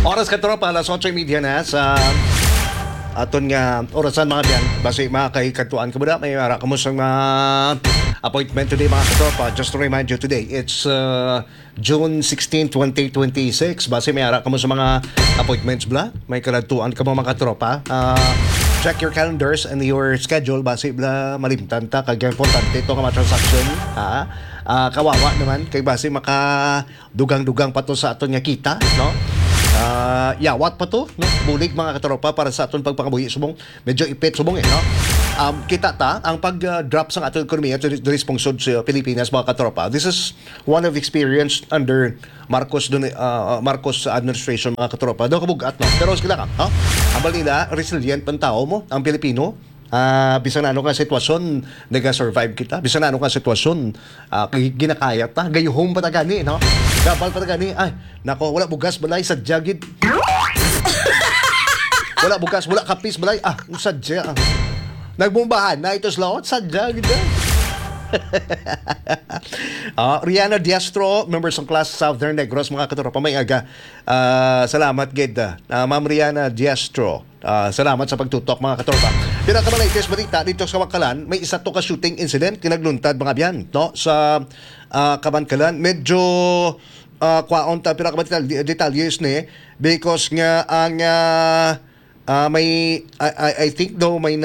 Oras ka tropa, alas 8:30 na sa aton nga orasan mga biyan. Basi mga kay katuan ka ba may ara kamo sa appointment today mga katropa. Just to remind you today, it's June 16, 2026. Basi may ara kamo sa mga appointments bla. May kalatuan ka mga katropa. Check your calendars and your schedule basi bla malimtan ta kag importante ito nga mga transaction. Kawawa naman kay basi maka dugang-dugang pa to sa aton nga kita, no? Yawat pa to, no? Bulig mga katropa para sa aton pagpangabuhi subong medyo ipit subong no. Kita ta ang pag-drop sa aton ekonomiya diri sa pungsod sa Pilipinas mga katropa. This is one of experience under Marcos administration mga katropa. Daw kabugat no. Pero sila ka, no? Ambal nila resilient ang tao mo, ang Pilipino. Bisan ano ka sitwasyon naga-survive kita, bisan ano ka sitwasyon ginakaya ta gayuhom pa ta gani no, gabal pa ta gani ay nako wala bugas balay sadya gid wala bugas wala kapis balay sadya nagbombahan na ito slot sadya gid Rihanna Diastro, members ng class Southern Negros mga katropa may aga. Salamat gid Ma'am Rihanna Diastro. Salamat sa pagtutok mga katropa. Pinakamalaitis balita dito sa Kabankalan, may isa to ka shooting incident kinagluntad mga biyan no sa Kabankalan. Medyo kwaon ta pinakadetalles ni because nga ang may I think though may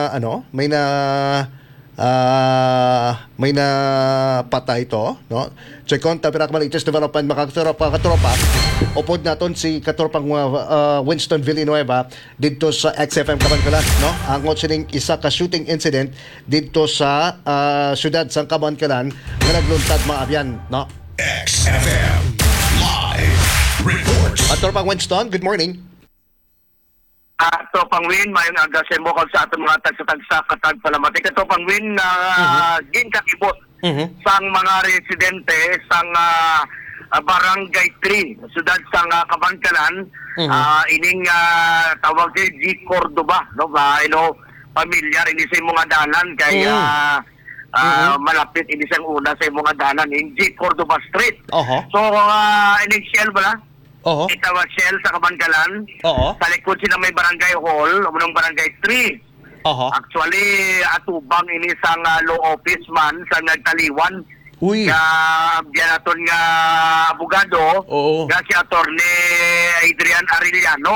na patay to, no? Check on ta pinakamalaitis development mga katropa. Upod naton si katropang Winston Villanueva dito sa XFM Kabankalan, no? Ang sining isa ka shooting incident dito sa syudad sa Kabankalan na nagluntad mga abyan, no? XFM Live Reports. Katropang Winston, good morning. Topang Win, mayong aga sa mo sa atong mga tagsa-tagsa katag palamati. Topang Win ginkakibot sang mga residente sang Barangay 3, sudad sang Kabankalan, ining tawag si G. Cordoba, no? Pamilyar ini sa mga dalan kay malapit ini sang una sa mga dalan in G. Cordoba Street. So ining Shell bala itawa Shell sa Kabankalan. Sa likod sila may barangay hall, umunong barangay 3. Actually, atubang ini sang law office man sa nagtaliwan. Biyan naton nga abogado, nga si Attorney Adrian Arellano.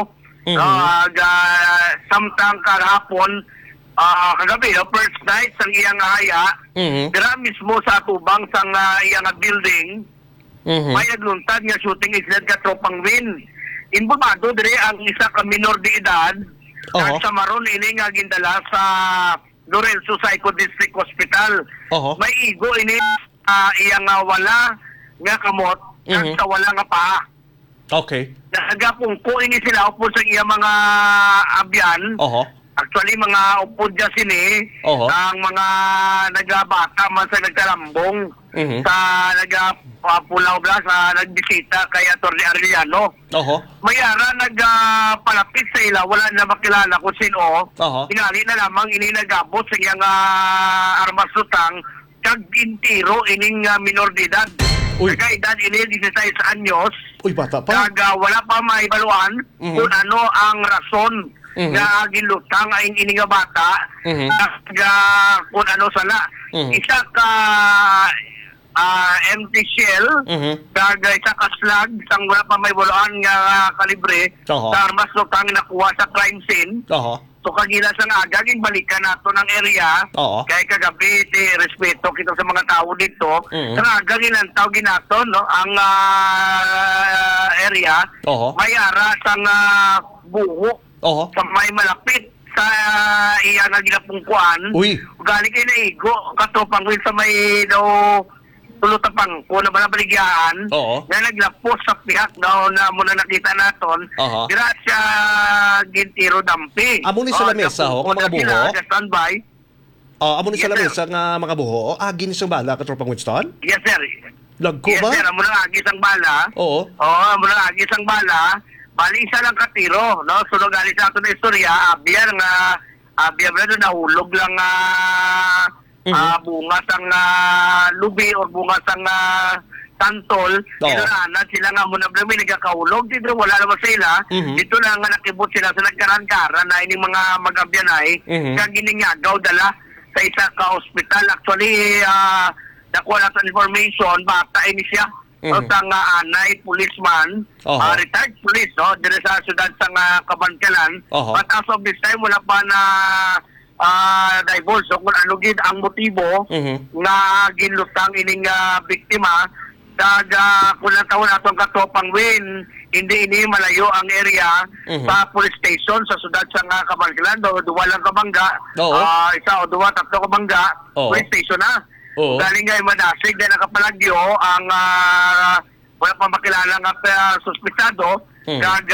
Samtang kahapon, kagabi, first night sang iyang haya, dira mismo sa atubang sang iyang building, may nagluntad nga shooting incident ka Tropang Win. Inbumado dire ang isa ka minor de edad kag sa maron ini nga gindala sa Lorenzo Psycho District Hospital. May igo ini iyang wala nga kamot kag sa wala nga paa. Nagapungko ini sila upod sa iyang mga abyan. Actually, mga upod dyan sini, ang mga nagbata man sa nagtalambong, sa nagpulaw bla, sa nagbisita kay Atty. Arellano. Mayara nagpalapit sa ila, wala na makilala kung sino. Inali na lamang ini nagabot sa iyang armas lutang, kag intiro ining minor de edad. Nagkaedad ini 16 anyos. Bata pa. Kag wala pa maibaluan kung ano ang rason nga gilutang ang ini nga bata kung ano sala. Isa ka empty shell kag isa ka slug sang wala pa may bulaan nga kalibre sa armas lutang nakuha sa crime scene. So kagila sang aga balikan nato ng area kay kagabi respeto kita sa mga tao dito. Sang aga ginantaw ginaton no ang area may ara sang buhok sa may malapit sa iya nga ginapungkuan. Gali kay naigo katopang sa may daw tulutapang ko na balabaligyan na naglapos sa pihak daw na muna nakita naton grasya gintiro dampi. Amo ni sa lamesa mga buho. Standby. Amo ni sa lamesa nga mga buho. Gini sa bala katropang Winston? Yes sir. Lagko ba? Yes sir, amo na agi sang bala. Amo na agi sang bala. Bali isa lang katiro, no? Sulog gali sa ato na istorya, abiyar na nahulog lang bunga sang lubi o bunga sang Tantol, Oo. inuranan sila nga muna namin nagkakahulog, dito wala naman sila, dito na nga nakibot sila sa nagkaran-karan na ining mga mag-abyanay, kag giningagaw dala sa isa ka hospital. Actually, nakuha na sa information, bata ini siya, o sa nga anay, policeman, retired police, no, dire sa syudad sa nga Kabankalan. But as of this time, wala pa na divulge so kung ano gid ang motibo nga ginlutang ining biktima. Kung natawon atong katopang win, hindi ini malayo ang area sa police station sa syudad sa nga Kabankalan. Duwa lang kabangga, isa o duwa, tatlo kabangga, police station na. Galing nga Manasig na nakapalagyo ang wala pa makilala nga suspitado.